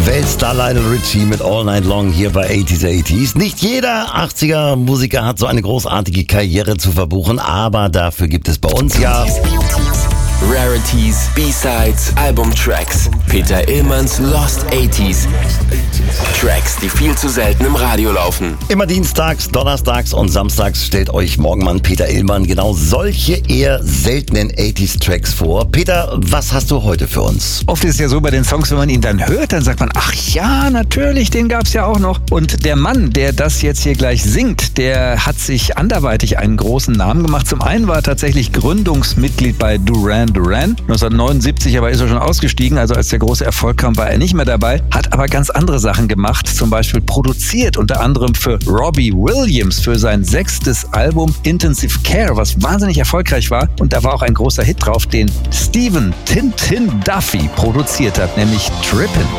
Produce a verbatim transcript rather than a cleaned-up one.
Weltstar Lionel Richie mit All Night Long hier bei achtziger achtziger. Nicht jeder achtziger Musiker hat so eine großartige Karriere zu verbuchen, aber dafür gibt es bei uns ja Rarities, B-Sides, Albumtracks. Peter Illmanns Lost achtziger. Tracks, die viel zu selten im Radio laufen. immer dienstags, donnerstags und samstags stellt euch Morgenmann Peter Illmann genau solche eher seltenen achtziger Tracks vor. Peter, was hast du heute für uns? Oft ist es ja so bei den Songs, wenn man ihn dann hört, dann sagt man, ach ja, natürlich, den gab's ja auch noch. Und der Mann, der das jetzt hier gleich singt, der hat sich anderweitig einen großen Namen gemacht. Zum einen war er tatsächlich Gründungsmitglied bei Duran Duran. neunzehnhundertneunundsiebzig aber ist er schon ausgestiegen, also als der große Erfolg kam, war er nicht mehr dabei. Hat aber ganz andere Sachen gemacht, zum Beispiel produziert unter anderem für Robbie Williams für sein sechstes Album Intensive Care, was wahnsinnig erfolgreich war. Und da war auch ein großer Hit drauf, den Stephen Tintin Duffy produziert hat, nämlich Trippin'.